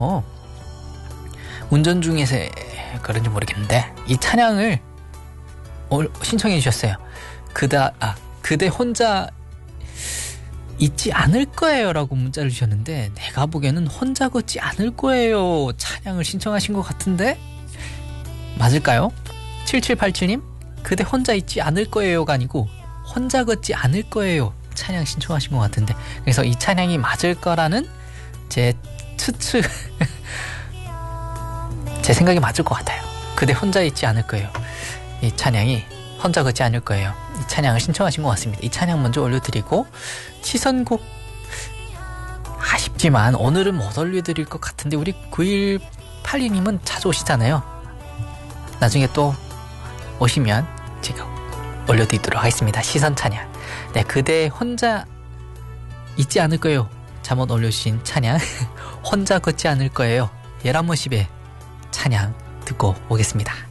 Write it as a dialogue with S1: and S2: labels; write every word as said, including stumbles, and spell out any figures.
S1: 어, 운전 중에서 그런지 모르겠는데 이 찬양을 신청해 주셨어요. 그다 아 그대 혼자 있지 않을 거예요 라고 문자를 주셨는데, 내가 보기에는 혼자 걷지 않을 거예요 찬양을 신청하신 것 같은데 맞을까요? 칠칠팔칠님 그대 혼자 있지 않을 거예요가 아니고 혼자 걷지 않을 거예요 찬양 신청하신 것 같은데, 그래서 이 찬양이 맞을 거라는 제 추측 제 생각이 맞을 것 같아요. 그대 혼자 있지 않을 거예요, 이 찬양이 혼자 걷지 않을 거예요. 이 찬양을 신청하신 것 같습니다. 이 찬양 먼저 올려드리고, 시선곡 아쉽지만 오늘은 못 올려드릴 것 같은데 우리 구일팔이님은 자주 오시잖아요. 나중에 또 오시면 제가 올려드리도록 하겠습니다. 시선 찬양. 네, 그대 혼자 있지 않을 거예요 잠옷 올려주신 찬양 혼자 걷지 않을 거예요 예라모십의 찬양 듣고 오겠습니다.